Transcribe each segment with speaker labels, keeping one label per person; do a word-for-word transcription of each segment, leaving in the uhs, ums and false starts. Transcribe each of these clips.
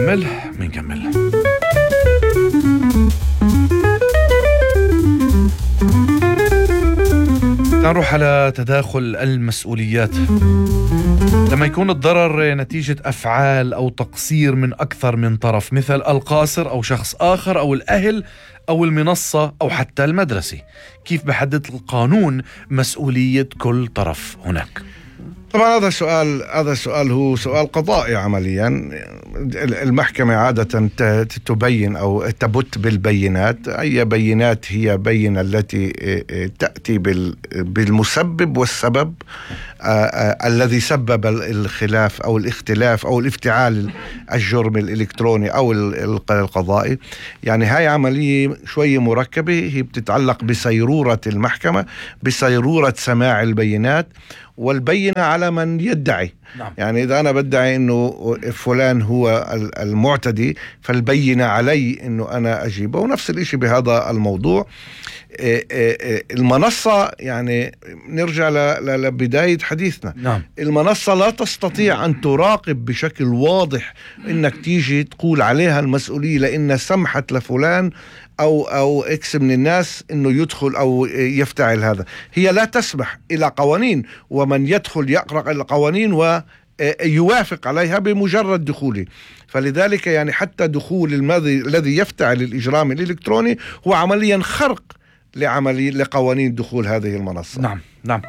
Speaker 1: منكمل منكمل نروح على تداخل المسؤوليات. لما يكون الضرر نتيجة أفعال أو تقصير من أكثر من طرف، مثل القاصر أو شخص آخر أو الأهل أو المنصة أو حتى المدرسة، كيف بحدد القانون مسؤولية كل طرف هناك؟
Speaker 2: طبعا هذا سؤال هذا سؤال هو سؤال قضائي عمليا. المحكمة عادة تبين أو تبت بالبينات. أي بينات هي بينة التي تأتي بالمسبب والسبب الذي سبب الخلاف أو الاختلاف أو الافتعال الجرم الإلكتروني أو القضائي. يعني هاي عملية شوية مركبة، هي بتتعلق بسيرورة المحكمة، بسيرورة سماع البينات والبينة على من يدعي. نعم. يعني إذا أنا بدعي أنه فلان هو المعتدي فالبينة علي أنه أنا أجيبه، ونفس الإشي بهذا الموضوع. المنصة، يعني نرجع لبداية حديثنا.
Speaker 1: نعم.
Speaker 2: المنصة لا تستطيع أن تراقب بشكل واضح أنك تيجي تقول عليها المسؤولية لأنها سمحت لفلان أو أو إكس من الناس إنه يدخل أو يفتعل هذا. هي لا تسمح إلى قوانين، ومن يدخل يقرأ القوانين ويوافق عليها بمجرد دخوله. فلذلك يعني حتى دخول الماضي الذي يفتعل الإجرام الإلكتروني هو عمليا خرق لعملي لقوانين دخول هذه المنصة.
Speaker 1: نعم نعم.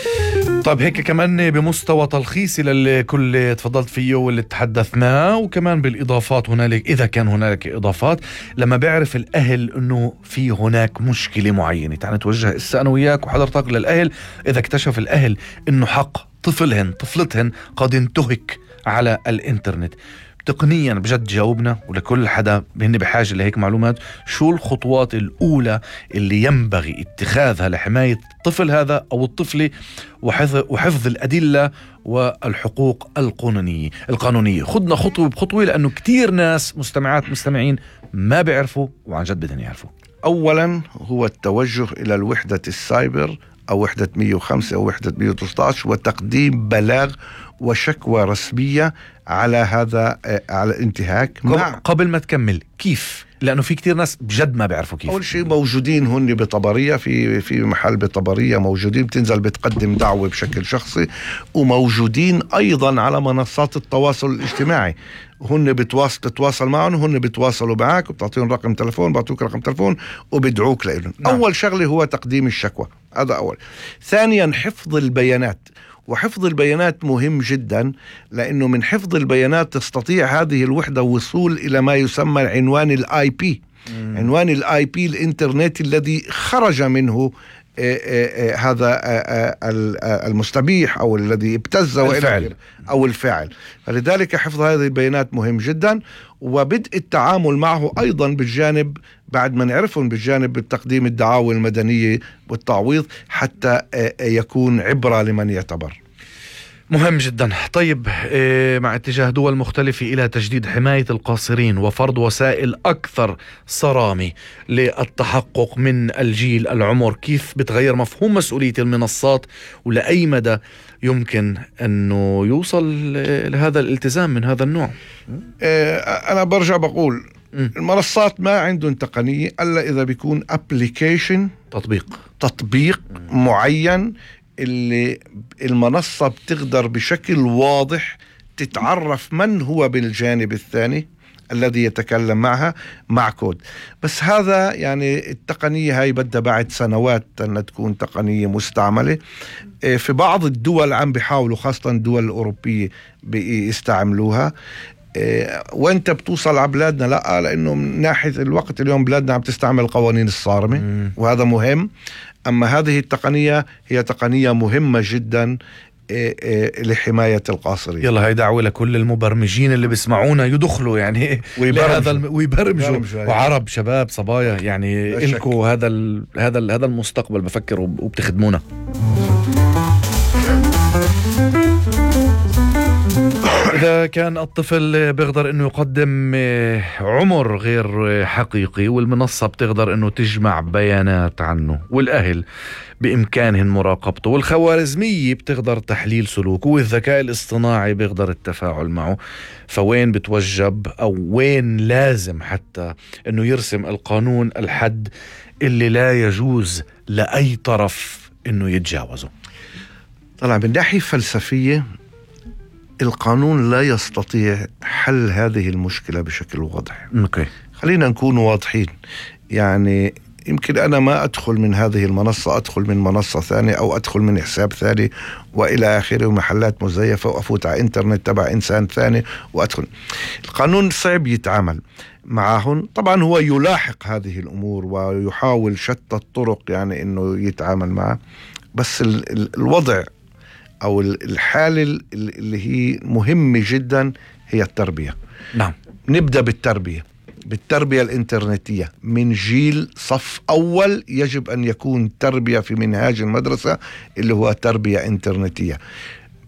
Speaker 1: طيب هيك كمان بمستوى تلخيصي للكل تفضلت فيه واللي تحدثناه، وكمان بالإضافات هنالك إذا كان هنالك إضافات. لما بيعرف الأهل أنه في هناك مشكلة معينة، تعال نتوجه إسا أنا وياك وحضرتك للأهل. إذا اكتشف الأهل أنه حق طفلهن طفلتهن قد انتهك على الإنترنت، تقنيا بجد جاوبنا، ولكل حدا بهن بحاجة لهيك معلومات، شو الخطوات الأولى اللي ينبغي اتخاذها لحماية الطفل هذا أو الطفلة وحفظ, وحفظ الأدلة والحقوق القانونية القانونية خدنا خطوة بخطوة، لأنه كتير ناس مستمعات مستمعين ما بيعرفوا وعن جد بدهم يعرفوا.
Speaker 2: أولا هو التوجه إلى الوحدة السايبر أو وحدة مية وخمسة أو وحدة مية وثلاثة عشر وتقديم بلاغ وشكوى رسمية على هذا على الانتهاك.
Speaker 1: قبل ما تكمل كيف؟ لأنه في كتير ناس بجد ما بيعرفوا كيف.
Speaker 2: أول شيء موجودين هن بطبرية في في محل بطبرية، موجودين بتنزل بتقدم دعوة بشكل شخصي، وموجودين أيضا على منصات التواصل الاجتماعي. هن بتواصل تتواصل معهم، هن بيتواصلوا معك وبتعطيهم رقم تلفون، بعطوك رقم تلفون وبدعوك لهم. نعم. أول شغلة هو تقديم الشكوى، هذا أول. ثانيا حفظ البيانات، وحفظ البيانات مهم جدا، لأنه من حفظ البيانات تستطيع هذه الوحدة وصول إلى ما يسمى عنوان الاي بي، عنوان الاي بي الانترنت الذي خرج منه آآ آآ هذا آآ المستبيح أو الذي ابتز
Speaker 1: الفعل
Speaker 2: أو الفاعل. فلذلك حفظ هذه البيانات مهم جدا، وبدء التعامل معه أيضا بالجانب بعد ما نعرفهم بالجانب بالتقديم الدعاوى المدنية والتعويض حتى يكون عبرة لمن يعتبر.
Speaker 1: مهم جدا. طيب مع اتجاه دول مختلفة إلى تجديد حماية القاصرين وفرض وسائل أكثر صرامة للتحقق من الجيل العمر، كيف بتغير مفهوم مسؤولية المنصات، ولأي مدى يمكن أنه يوصل لهذا الالتزام من هذا النوع؟
Speaker 2: أنا برجع بقول م. المنصات ما عندهم تقنية إلا إذا بيكون أبليكيشن،
Speaker 1: تطبيق
Speaker 2: تطبيق م. معين اللي المنصة بتقدر بشكل واضح تتعرف من هو بالجانب الثاني الذي يتكلم معها مع كود. بس هذا يعني التقنية هاي بدها بعد سنوات أن تكون تقنية مستعملة. في بعض الدول عم بيحاولوا، خاصة الدول الأوروبية بيستعملوها. وانت بتوصل على بلادنا لا، لأنه من ناحية الوقت اليوم بلادنا عم تستعمل القوانين الصارمة م. وهذا مهم. أما هذه التقنية هي تقنية مهمة جدا لحماية القاصرين.
Speaker 1: يلا هاي دعوة لكل المبرمجين اللي بيسمعونا يدخلوا يعني ويبرمجوا, الم... ويبرمجوا. وعرب شباب صبايا يعني إلكوا هذا ال... هذا ال... هذا المستقبل بفكر وبتخدمونا. إذا كان الطفل بيقدر إنه يقدم عمر غير حقيقي، والمنصة بتقدر إنه تجمع بيانات عنه، والأهل بإمكانهم مراقبته، والخوارزمية بتقدر تحليل سلوكه، والذكاء الاصطناعي بيقدر التفاعل معه، فوين بتوجب أو وين لازم حتى إنه يرسم القانون الحد اللي لا يجوز لأي طرف إنه يتجاوزه؟
Speaker 2: طبعا من ناحية فلسفية القانون لا يستطيع حل هذه المشكلة بشكل واضح.
Speaker 1: أوكي.
Speaker 2: خلينا نكون واضحين، يعني يمكن أنا ما أدخل من هذه المنصة، أدخل من منصة ثانية أو أدخل من حساب ثاني وإلى آخره، ومحلات مزيفة، وأفوت على إنترنت تبع إنسان ثاني وأدخل. القانون صعب يتعامل معهم. طبعا هو يلاحق هذه الأمور ويحاول شتى الطرق يعني إنه يتعامل معه، بس ال ال الوضع أو الحالة اللي هي مهمة جدا هي التربية.
Speaker 1: نعم.
Speaker 2: نبدأ بالتربية بالتربية الإنترنتية من جيل صف أول. يجب أن يكون تربية في منهاج المدرسة اللي هو تربية إنترنتية.